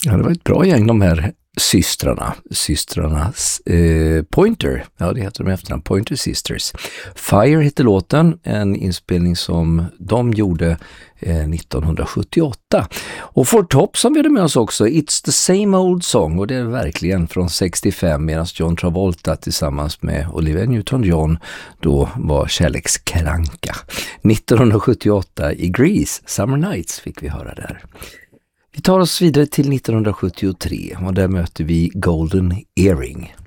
Ja, det var ett bra gäng de här systrarna Pointer, ja det heter de efternamn, Pointer Sisters. Fire heter låten, en inspelning som de gjorde 1978. Och Four Tops som vi hade med oss också, It's the same old song, och det är verkligen från 65, medan John Travolta tillsammans med Olivia Newton-John då var kärlekskranka. 1978 i Grease, Summer Nights fick vi höra där. Vi tar oss vidare till 1973 och där möter vi Golden Earring.